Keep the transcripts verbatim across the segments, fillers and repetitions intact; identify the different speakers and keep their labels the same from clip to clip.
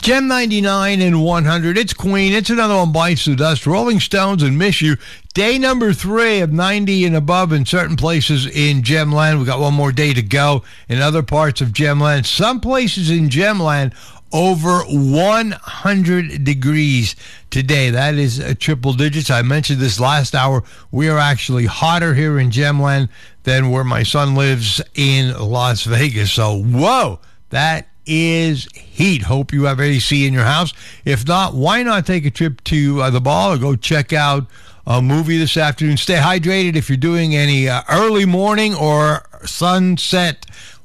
Speaker 1: Gem ninety-nine and one hundred. It's Queen. It's Another One Bites the Dust. Rolling Stones and Miss You. Day number three of ninety and above in certain places in Gemland. We've got one more day to go in other parts of Gemland. Some places in Gemland over one hundred degrees today. That is uh, triple digits. I mentioned this last hour. We are actually hotter here in Gemland than where my son lives in Las Vegas. So, whoa, that is heat. Hope you have A C in your house. If not, why not take a trip to uh, the Ball or go check out a movie this afternoon. Stay hydrated if you're doing any uh, early morning or sunset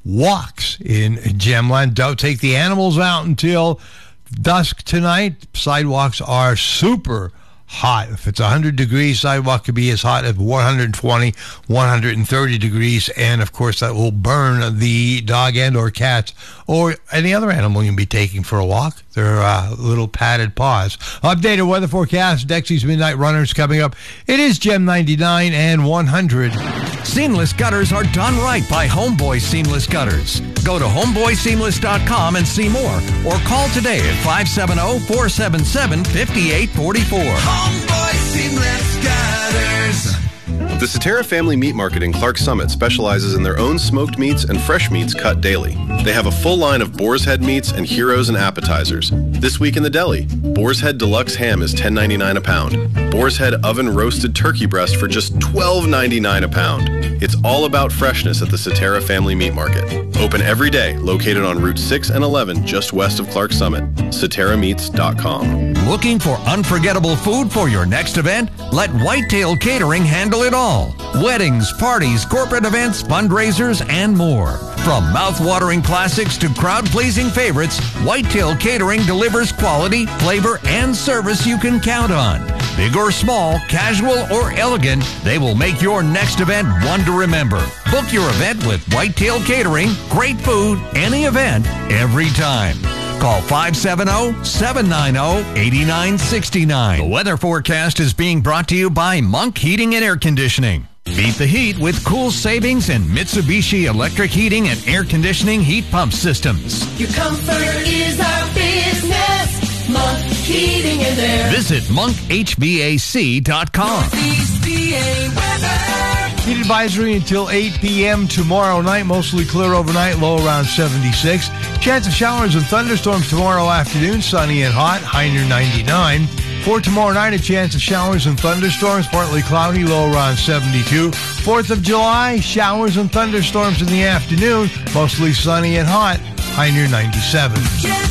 Speaker 1: walks in Gemland. Don't take the animals out until dusk tonight. Sidewalks are super hot. If it's one hundred degrees, sidewalk could be as hot as one hundred twenty, one hundred thirty degrees, and of course that will burn the dog and or cats or any other animal you can be taking for a walk. Their uh, little padded paws. Updated weather forecast. Dexy's Midnight Runners coming up. It is Gem ninety-nine and one hundred.
Speaker 2: Seamless gutters are done right by Homeboy Seamless Gutters. Go to homeboy seamless dot com and see more, or call today at five seven zero, four seven seven, five eight four four.
Speaker 3: Homeboy Seamless Gutters.
Speaker 4: The Cetera Family Meat Market in Clark Summit specializes in their own smoked meats and fresh meats cut daily. They have a full line of boar's head meats and heroes and appetizers. This week in the deli, boar's head deluxe ham is ten ninety-nine a pound. Boar's head oven roasted turkey breast for just twelve ninety-nine a pound. It's all about freshness at the Cetera Family Meat Market. Open every day, located on Route six and eleven, just west of Clark Summit. Cetera Meats dot com.
Speaker 2: Looking for unforgettable food for your next event? Let Whitetail Catering handle it all. Weddings, parties, corporate events, fundraisers, and more. From mouth-watering classics to crowd-pleasing favorites, Whitetail Catering delivers quality, flavor, and service you can count on. Big or small, casual or elegant, they will make your next event one to remember. Book your event with Whitetail Catering. Great food, any event, every time. Call five seven zero, seven nine zero, eight nine six nine. The weather forecast is being brought to you by Monk Heating and Air Conditioning. Beat the heat with cool savings in Mitsubishi electric heating and air conditioning heat pump systems.
Speaker 3: Your comfort is our business. Monk Heating and Air.
Speaker 2: Visit monk h v a c dot com.
Speaker 3: Northeast P A weather.
Speaker 1: Heat advisory until eight p.m. tomorrow night. Mostly clear overnight, low around seventy-six. Chance of showers and thunderstorms tomorrow afternoon. Sunny and hot, high near ninety-nine. For tomorrow night, a chance of showers and thunderstorms. Partly cloudy, low around seventy-two. fourth of July, showers and thunderstorms in the afternoon. Mostly sunny and hot, high near ninety-seven.